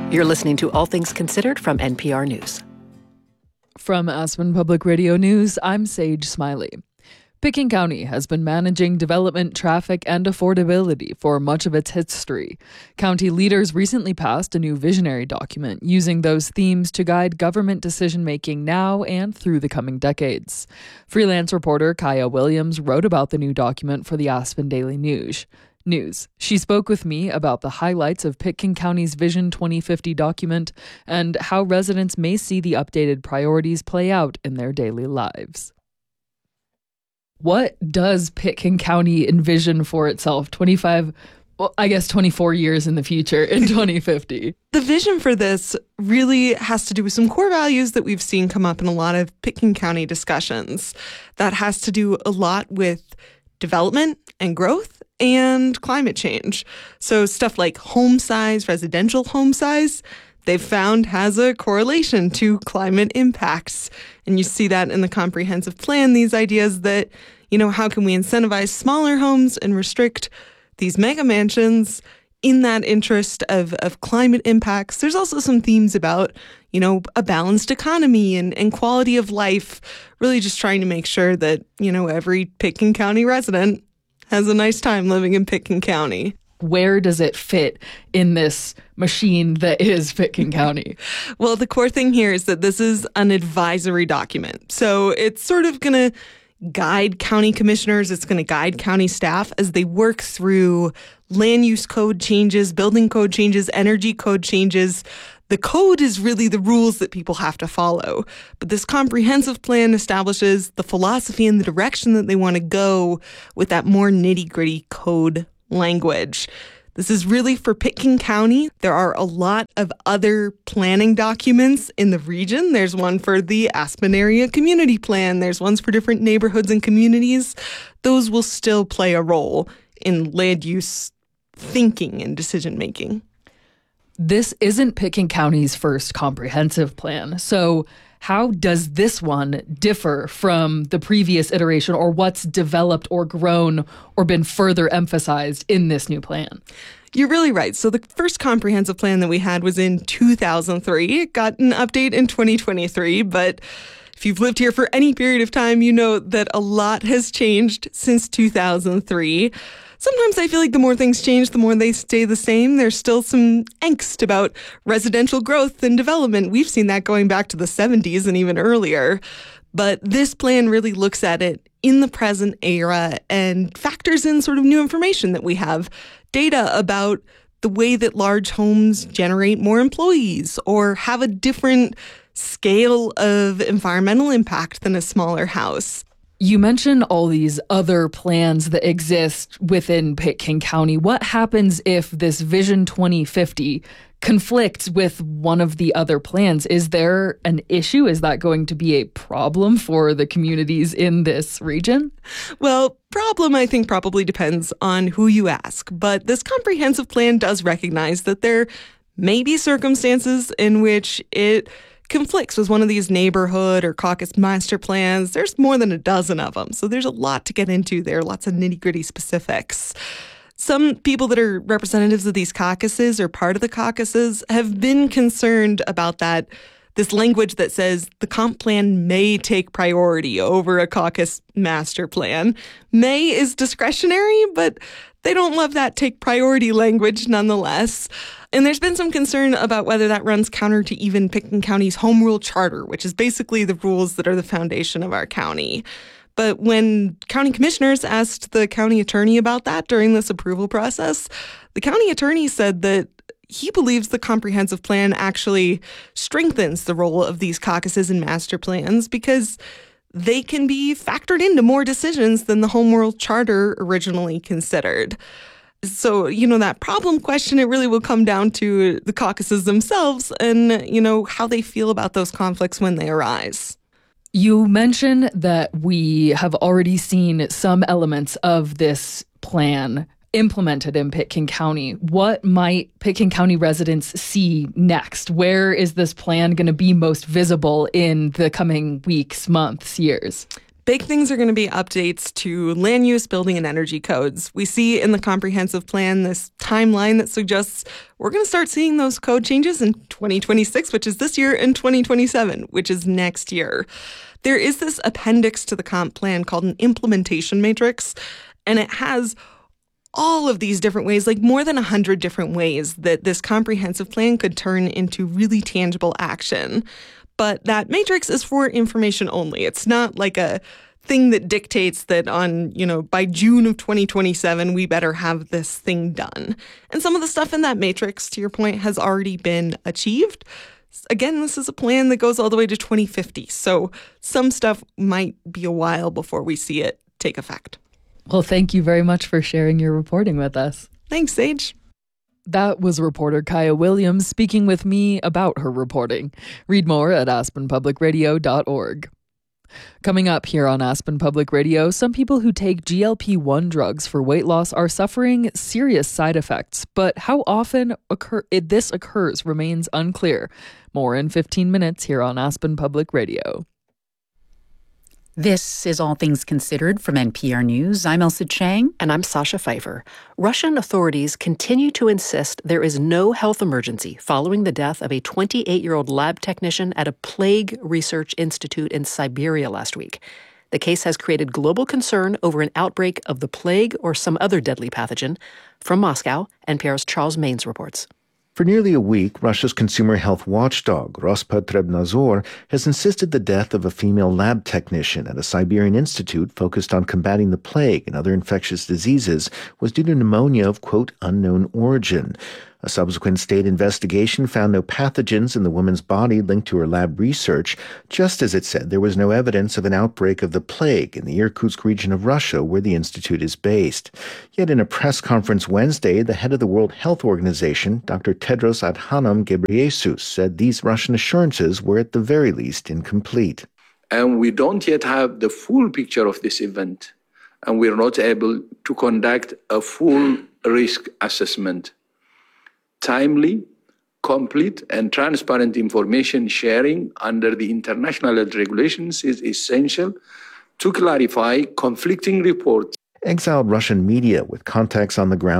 You're listening to All Things Considered from NPR News. From Aspen Public Radio News, I'm Sage Smiley. Pitkin County has been managing development, traffic, and affordability for much of its history. County leaders recently passed a new visionary document using those themes to guide government decision-making now and through the coming decades. Freelance reporter Kaya Williams wrote about the new document for the Aspen Daily News. She spoke with me about the highlights of Pitkin County's Vision 2050 document and how residents may see the updated priorities play out in their daily lives. What does Pitkin County envision for itself 24 years in the future in 2050? The vision for this really has to do with some core values that we've seen come up in a lot of Pitkin County discussions. That has to do a lot with development and growth and climate change. So stuff like home size, residential home size, they've found has a correlation to climate impacts. And you see that in the comprehensive plan, these ideas that, how can we incentivize smaller homes and restrict these mega mansions in that interest of climate impacts. There's also some themes about, a balanced economy and quality of life, really just trying to make sure that, every Pitkin County resident has a nice time living in Pitkin County. Where does it fit in this machine that is Pitkin County? Well, the core thing here is that this is an advisory document. So it's sort of going to guide county commissioners. It's going to guide county staff as they work through land use code changes, building code changes, energy code changes. The code is really the rules that people have to follow. But this comprehensive plan establishes the philosophy and the direction that they want to go with that more nitty-gritty code language. This is really for Pitkin County. There are a lot of other planning documents in the region. There's one for the Aspen Area Community Plan. There's ones for different neighborhoods and communities. Those will still play a role in land use thinking and decision making. This isn't Pitkin County's first comprehensive plan. So how does this one differ from the previous iteration, or what's developed or grown or been further emphasized in this new plan? You're really right. So the first comprehensive plan that we had was in 2003. It got an update in 2023, but if you've lived here for any period of time, you know that a lot has changed since 2003. Sometimes I feel like the more things change, the more they stay the same. There's still some angst about residential growth and development. We've seen that going back to the 70s and even earlier. But this plan really looks at it in the present era and factors in sort of new information that we have. Data about the way that large homes generate more employees or have a different scale of environmental impact than a smaller house. You mentioned all these other plans that exist within Pitkin County. What happens if this Vision 2050 conflicts with one of the other plans? Is there an issue? Is that going to be a problem for the communities in this region? Well, problem, I think, probably depends on who you ask. But this comprehensive plan does recognize that there may be circumstances in which it conflicts with one of these neighborhood or caucus master plans. There's more than a dozen of them, so there's a lot to get into there, lots of nitty-gritty specifics. Some people that are representatives of these caucuses or part of the caucuses have been concerned about this language that says the comp plan may take priority over a caucus master plan. May is discretionary, but they don't love that take priority language nonetheless. And there's been some concern about whether that runs counter to even Pitkin County's home rule charter, which is basically the rules that are the foundation of our county. But when county commissioners asked the county attorney about that during this approval process, the county attorney said that he believes the comprehensive plan actually strengthens the role of these caucuses and master plans because they can be factored into more decisions than the home rule charter originally considered. So, that problem question, it really will come down to the caucuses themselves and, how they feel about those conflicts when they arise. You mentioned that we have already seen some elements of this plan implemented in Pitkin County. What might Pitkin County residents see next? Where is this plan going to be most visible in the coming weeks, months, years? Big things are going to be updates to land use, building, and energy codes. We see in the comprehensive plan this timeline that suggests we're going to start seeing those code changes in 2026, which is this year, and 2027, which is next year. There is this appendix to the comp plan called an implementation matrix, and it has all of these different ways, like more than 100 different ways that this comprehensive plan could turn into really tangible action. But that matrix is for information only. It's not like a thing that dictates that by June of 2027, we better have this thing done. And some of the stuff in that matrix, to your point, has already been achieved. Again, this is a plan that goes all the way to 2050. So some stuff might be a while before we see it take effect. Well, thank you very much for sharing your reporting with us. Thanks, Sage. That was reporter Kaya Williams speaking with me about her reporting. Read more at aspenpublicradio.org. Coming up here on Aspen Public Radio, some people who take GLP-1 drugs for weight loss are suffering serious side effects, but how often this occurs remains unclear. More in 15 minutes here on Aspen Public Radio. This is All Things Considered from NPR News. I'm Elsa Chang. And I'm Sasha Pfeiffer. Russian authorities continue to insist there is no health emergency following the death of a 28-year-old lab technician at a plague research institute in Siberia last week. The case has created global concern over an outbreak of the plague or some other deadly pathogen. From Moscow, NPR's Charles Maines reports. For nearly a week, Russia's consumer health watchdog, Rospotrebnadzor, has insisted the death of a female lab technician at a Siberian institute focused on combating the plague and other infectious diseases was due to pneumonia of, quote, unknown origin. A subsequent state investigation found no pathogens in the woman's body linked to her lab research, just as it said there was no evidence of an outbreak of the plague in the Irkutsk region of Russia where the institute is based. Yet in a press conference Wednesday, the head of the World Health Organization, Dr. Tedros Adhanom Ghebreyesus, said these Russian assurances were at the very least incomplete. And we don't yet have the full picture of this event, and we're not able to conduct a full risk assessment. Timely, complete, and transparent information sharing under the international health regulations is essential to clarify conflicting reports. Exiled Russian media with contacts on the ground